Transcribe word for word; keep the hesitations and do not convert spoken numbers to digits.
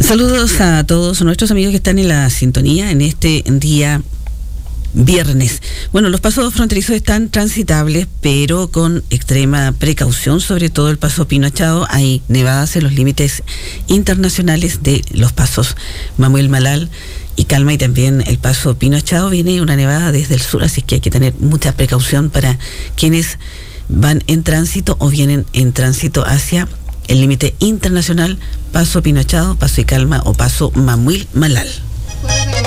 Saludos a todos nuestros amigos que están en la sintonía en este día viernes. Bueno, los pasos fronterizos están transitables, pero con extrema precaución, sobre todo el paso Pino Achado. Hay nevadas en los límites internacionales de los pasos Mamuel Malal y Calma, y también el paso Pino Achado viene una nevada desde el sur, así que hay que tener mucha precaución para quienes van en tránsito o vienen en tránsito hacia el límite internacional, paso Pino Achado, paso y Calma o paso Mamuel Malal.